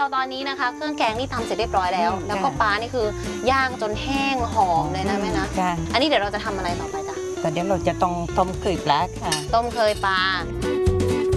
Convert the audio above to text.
ตอนนี้นะคะเครื่องแกงนี่ทำเสร็จเรียบร้อยแล้วแล้วก็ปลานี่คือย่างจนแห้งหอมเลยนะแม่นะอันนี้เดี๋ยวเราจะทำอะไรต่อไปจ๊ะแต่เดี๋ยวเราจะต้องต้มเคยปลาค่ะต้มเคยปลา